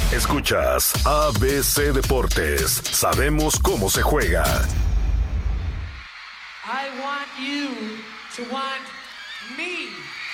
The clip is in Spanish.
Escuchas ABC Deportes. Sabemos cómo se juega. I want you to want me.